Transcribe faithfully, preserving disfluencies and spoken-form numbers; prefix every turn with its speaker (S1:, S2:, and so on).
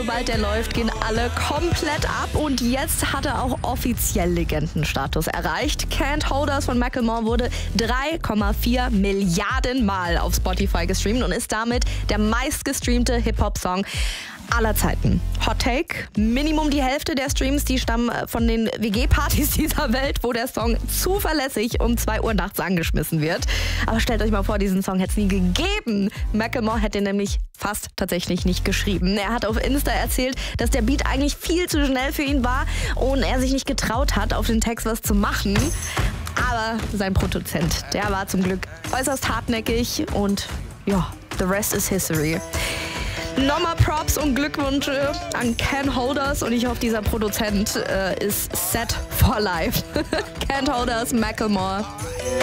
S1: sobald der läuft, gehen alle komplett ab. Und jetzt hat er auch offiziell Legendenstatus erreicht. Can't Hold Us von Macklemore wurde drei Komma vier Milliarden Mal auf Spotify gestreamt und ist damit der meistgestreamte Hip-Hop-Song aller Zeiten. Hot Take: Minimum die Hälfte der Streams, die stammen von den W G-Partys dieser Welt, wo der Song zuverlässig um zwei Uhr nachts angeschmissen wird. Aber stellt euch mal vor, diesen Song hätte es nie gegeben. Macklemore hätte ihn nämlich fast tatsächlich nicht geschrieben. Er hat auf Insta erzählt, dass der Beat eigentlich viel zu schnell für ihn war und er sich nicht getraut hat, auf den Text was zu machen. Aber sein Produzent, der war zum Glück äußerst hartnäckig und ja, the rest is history. Nochmal Props und Glückwünsche an Can't Hold Us und ich hoffe, dieser Produzent äh, ist set for life. Can't Hold Us, Macklemore.